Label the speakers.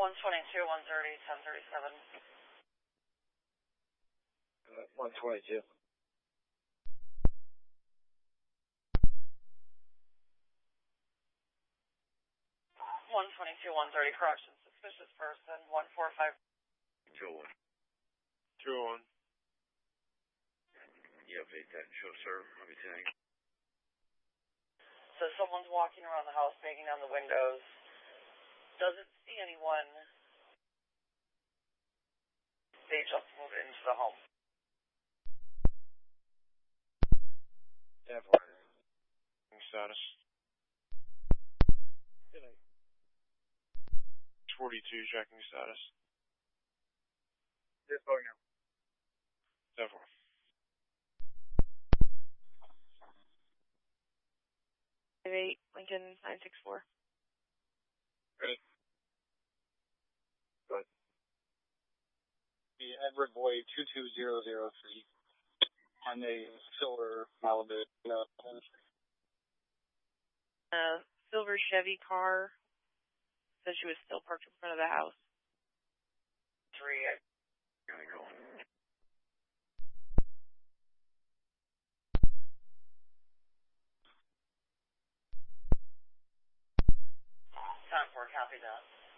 Speaker 1: 122, 130, 1037.
Speaker 2: 122.
Speaker 1: 122, 130, correction, suspicious person, 145.
Speaker 3: 201.
Speaker 4: 201.
Speaker 3: You update that and show sir, everything.
Speaker 1: So someone's walking around the house, banging down the windows, doesn't see anyone. They just moved into the home.
Speaker 2: Definitely.
Speaker 4: Status.
Speaker 2: Good night.
Speaker 4: 42, checking status.
Speaker 2: Just going now.
Speaker 4: 10-4.
Speaker 1: Lincoln 964.
Speaker 2: Ready? Go ahead. The Edward Boy 22003 on a silver Malibu.
Speaker 1: Silver Chevy car. Said she was still parked in front of the house. 3.
Speaker 3: Gotta go.
Speaker 1: Time for copy that.